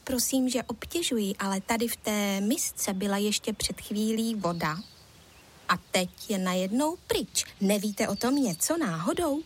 prosím, že obtěžuji, ale tady v té misce byla ještě před chvílí voda a teď je najednou pryč. Nevíte o tom něco náhodou?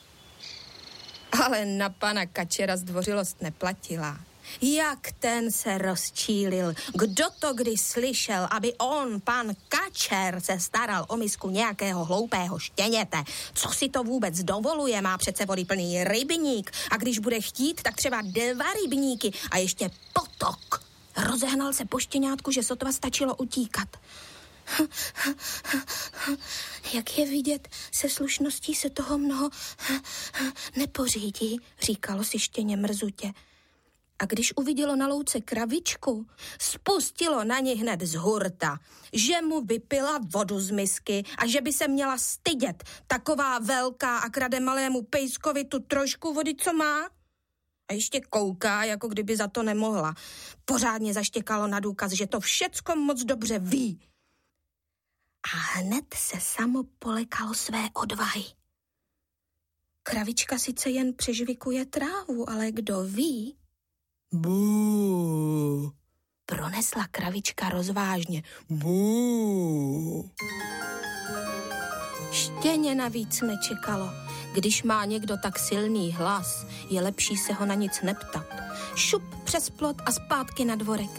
Ale na pana Kačera zdvořilost neplatila. Jak ten se rozčílil. Kdo to kdy slyšel, aby on, pan Kačer, se staral o misku nějakého hloupého štěněte? Co si to vůbec dovoluje? Má přece vody plný rybník. A když bude chtít, tak třeba 2 rybníky a ještě potok. Rozehnal se po štěňátku, že sotva stačilo utíkat. Jak je vidět, se slušností se toho mnoho nepořídí, říkalo si štěně mrzutě. A když uvidělo na louce kravičku, spustilo na ní hned z hurta, že mu vypila vodu z misky a že by se měla stydět. Taková velká a krade malému pejskovi tu trošku vody, co má. A ještě kouká, jako kdyby za to nemohla. Pořádně zaštěkalo na důkaz, že to všecko moc dobře ví. A hned se samo polekalo své odvahy. Kravička sice jen přežvikuje trávu, ale kdo ví? Bú, pronesla kravička rozvážně. Bú. Štěně navíc nečekalo. Když má někdo tak silný hlas, je lepší se ho na nic neptat. Šup přes plot a zpátky na dvorek.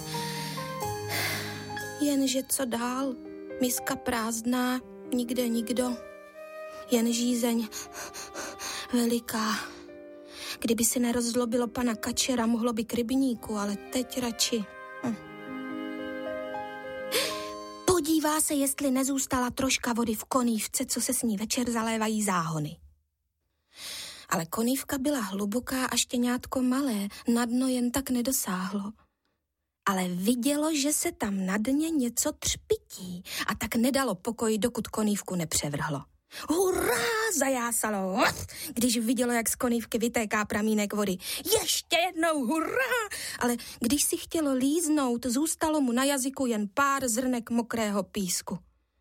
Jenže co dál? Miska prázdná, nikde nikdo. Jen žízeň veliká. Kdyby si nerozlobilo pana Kačera, mohlo by k rybníku, ale teď radši. Podívá se, jestli nezůstala troška vody v konývce, co se s ní večer zalévají záhony. Ale konývka byla hluboká a štěňátko malé, na dno jen tak nedosáhlo. Ale vidělo, že se tam na dně něco třpití a tak nedalo pokoj, dokud konývku nepřevrhlo. Hurá, zajásalo, když vidělo, jak z konývky vytéká pramínek vody. Ještě jednou, hurá! Ale když si chtělo líznout, zůstalo mu na jazyku jen pár zrnek mokrého písku.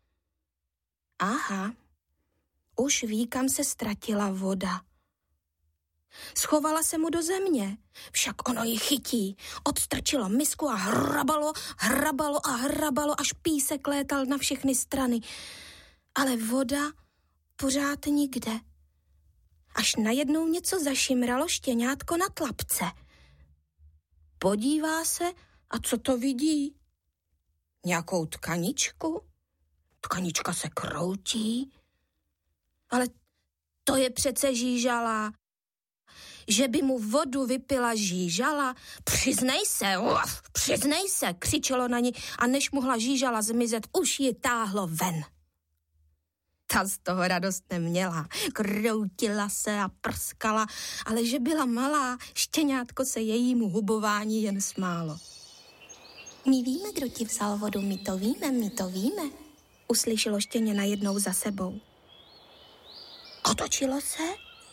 Aha, už ví, kam se ztratila voda. Schovala se mu do země, však ono ji chytí. Odstrčilo misku a hrabalo, až písek létal na všechny strany. Ale voda pořád nikde. Až najednou něco zašimralo štěňátko na tlapce. Podívá se a co to vidí? Nějakou tkaničku? Tkanička se kroutí. Ale to je přece žížala. Že by mu vodu vypila žížala? Přiznej se, křičelo na ní a než mohla žížala zmizet, už ji táhlo ven. Ta z toho radost neměla, kroutila se a prskala, ale že byla malá, štěňátko se jejímu hubování jen smálo. My víme, kdo ti vzal vodu, my to víme, uslyšelo štěně najednou za sebou. Otočilo se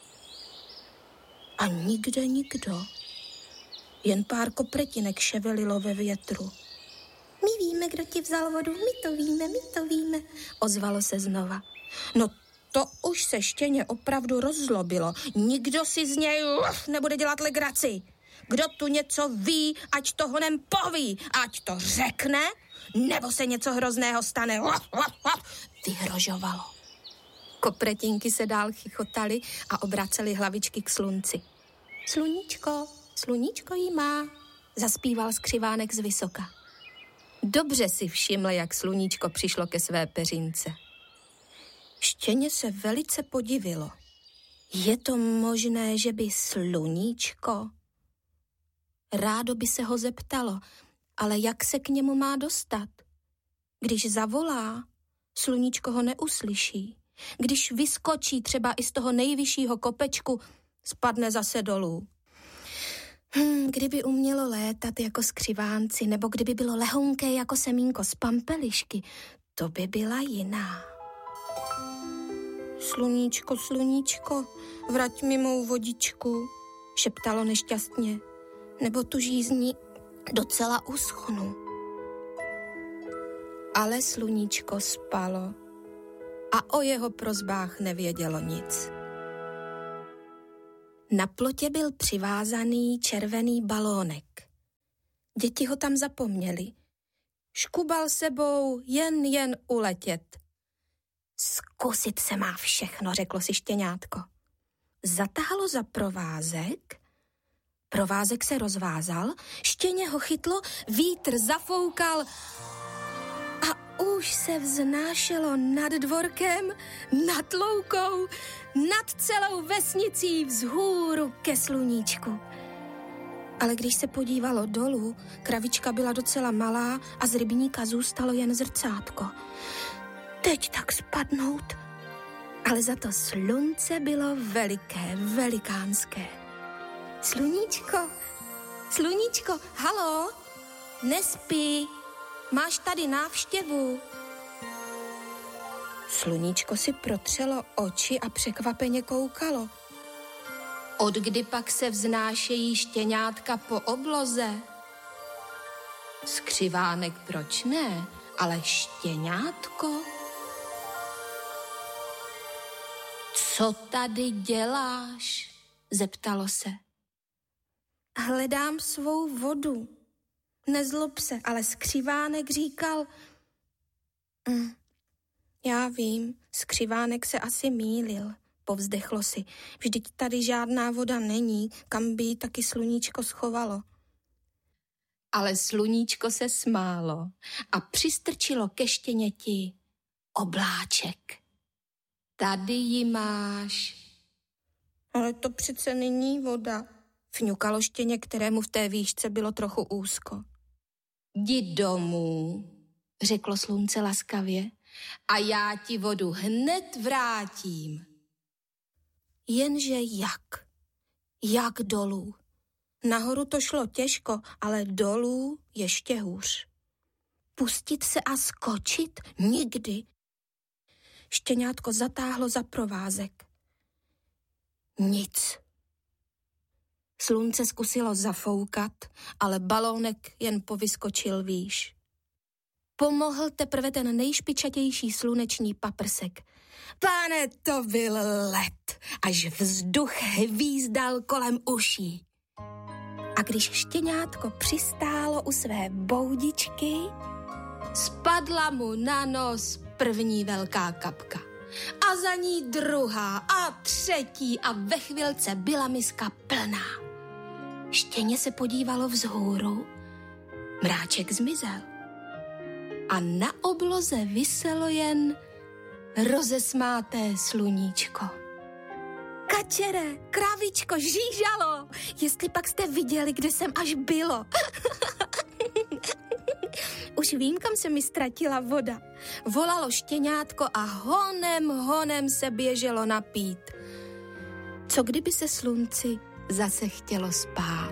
a nikde nikdo. Jen pár kopretinek ševelilo ve větru. My víme, kdo ti vzal vodu, my to víme, ozvalo se znova. No to už se štěně opravdu rozzlobilo. Nikdo si z něj nebude dělat legraci. Kdo tu něco ví, ať to honem poví, ať to řekne, nebo se něco hrozného stane. Vyhrožovalo. Kopretinky se dál chichotaly a obracely hlavičky k slunci. Sluníčko jí má, zaspíval skřivánek z vysoka. Dobře si všiml, jak sluníčko přišlo ke své peřince. Štěně se velice podivilo. Je to možné, že by sluníčko? Rádo by se ho zeptalo, ale jak se k němu má dostat? Když zavolá, sluníčko ho neuslyší. Když vyskočí třeba i z toho nejvyššího kopečku, spadne zase dolů. Kdyby umělo létat jako skřivánci, nebo kdyby bylo lehonké jako semínko z pampelišky, to by byla jiná. Sluníčko, vrať mi mou vodičku, šeptalo nešťastně, nebo tu žízni docela uschnu. Ale sluníčko spalo a o jeho prosbách nevědělo nic. Na plotě byl přivázaný červený balónek. Děti ho tam zapomněli. Škubal sebou jen uletět. Zkusit se má všechno, řeklo si štěňátko. Zatahalo za provázek, provázek se rozvázal, štěně ho chytlo, vítr zafoukal a už se vznášelo nad dvorkem, nad loukou, nad celou vesnicí vzhůru ke sluníčku. Ale když se podívalo dolů, kravička byla docela malá a z rybníka zůstalo jen zrcátko. Teď tak spadnout. Ale za to slunce bylo veliké, velikánské. Sluníčko, halo, nespí, máš tady návštěvu. Sluníčko si protřelo oči a překvapeně koukalo. Od kdy pak se vznášejí štěňátka po obloze? Skřivánek proč ne, ale štěňátko? Co tady děláš? Zeptalo se. Hledám svou vodu. Nezlob se, ale skřivánek říkal. Já vím, skřivánek se asi mýlil. Povzdechlo si. Vždyť tady žádná voda není, kam by ji taky sluníčko schovalo. Ale sluníčko se smálo a přistrčilo ke štěněti obláček. Tady ji máš. Ale to přece není voda, fňukalo štěně, kterému v té výšce bylo trochu úzko. Jdi domů, řeklo slunce laskavě, a já ti vodu hned vrátím. Jenže jak? Jak dolů? Nahoru to šlo těžko, ale dolů ještě hůř. Pustit se a skočit? Nikdy. Štěňátko zatáhlo za provázek. Nic. Slunce zkusilo zafoukat, ale balónek jen povyskočil výš. Pomohl teprve ten nejšpičatější sluneční paprsek. Pane, to byl let, až vzduch hvízdal kolem uší. A když štěňátko přistálo u své boudičky, spadla mu na nos první velká kapka. A za ní druhá a třetí a ve chvilce byla miska plná. Štěně se podívalo vzhůru, mráček zmizel. A na obloze viselo jen rozesmáté sluníčko. Kačere, kravičko, žížalo, jestli pak jste viděli, kde jsem až bylo. Už vím, kam se mi ztratila voda. Volalo štěňátko a honem se běželo napít. Co kdyby se slunci zase chtělo spát?